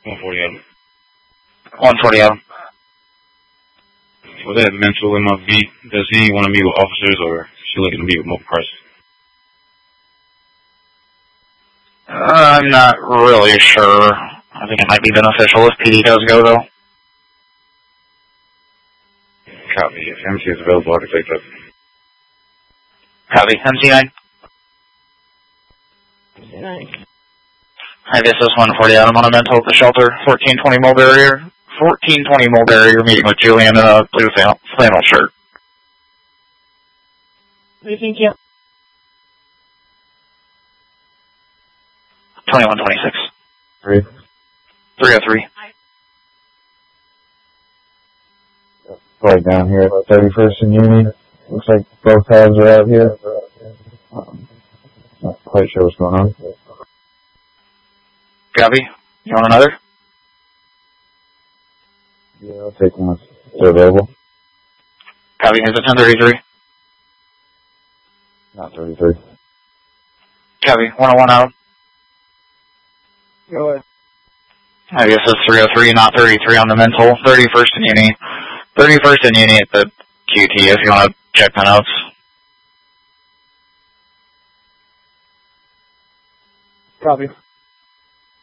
140 Adam. 140 Adam. Was that mental in my beat? Does he want to meet with officers or is she looking to meet with more person? I'm not really sure. I think it might be beneficial if PD does go, though. Copy. If MC is available, I can take that. Copy. MC9. MC9. Hi, this is 140 Adam on a mental at the shelter. 1420 Mulberry. 1420 Mulberry. You're meeting with Julian in a blue flannel shirt. What do you think, yeah? 2126. 303. Right down here at 31st and Union. Looks like both halves are out here. Not quite sure what's going on. Copy. You want another? Yeah, I'll take one if they're available. Copy. Here's a 1033. Not 33. Copy. 101 out. Go ahead. I guess it's 303, not 33 on the mental. 31st and Uni. 31st and Uni at the QT if you want to check the notes. Copy.